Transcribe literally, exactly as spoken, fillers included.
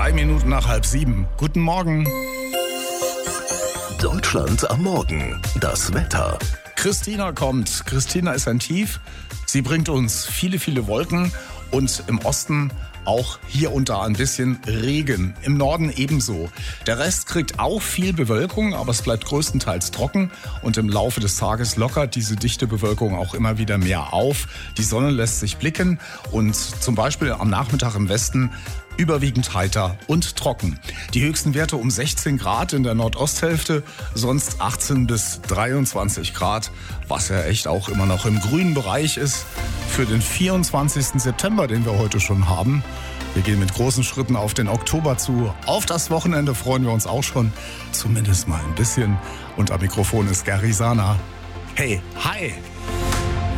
Drei Minuten nach halb sieben. Guten Morgen. Deutschland am Morgen. Das Wetter. Christina kommt. Christina ist ein Tief. Sie bringt uns viele, viele Wolken und im Osten auch hier und da ein bisschen Regen. Im Norden ebenso. Der Rest kriegt auch viel Bewölkung, aber es bleibt größtenteils trocken und im Laufe des Tages lockert diese dichte Bewölkung auch immer wieder mehr auf. Die Sonne lässt sich blicken und zum Beispiel am Nachmittag im Westen überwiegend heiter und trocken. Die höchsten Werte um sechzehn Grad in der Nordosthälfte, sonst achtzehn bis dreiundzwanzig Grad, was ja echt auch immer noch im grünen Bereich ist für den vierundzwanzigsten September, den wir heute schon haben. Wir gehen mit großen Schritten auf den Oktober zu. Auf das Wochenende freuen wir uns auch schon, zumindest mal ein bisschen. Und am Mikrofon ist Gary Sana. Hey, hi!